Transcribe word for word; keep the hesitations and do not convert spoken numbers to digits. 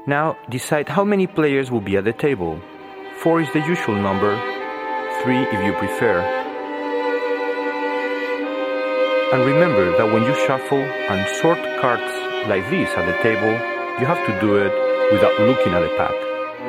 Now decide how many players will be at the table. Four is the usual number, three if you prefer. And remember that when you shuffle and sort cards like this at the table, you have to do it without looking at the pack.